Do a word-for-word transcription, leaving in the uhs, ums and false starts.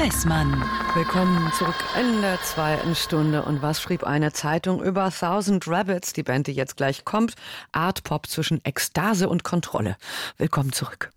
Fessmann. Willkommen zurück in der zweiten Stunde. Und was schrieb eine Zeitung über Thousand Rabbits, die Band, die jetzt gleich kommt? Art Pop zwischen Ekstase und Kontrolle. Willkommen zurück.